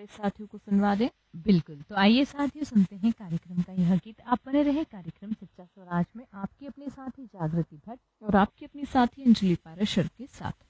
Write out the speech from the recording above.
हमारे साथियों को सुनवा दें। बिल्कुल, तो आइए साथियों सुनते हैं कार्यक्रम का यह गीत। आप बने रहे कार्यक्रम सच्चा स्वराज में आपकी अपनी साथी जागृति भट्ट और आपकी अपनी साथी अंजलि पाराशर के साथ।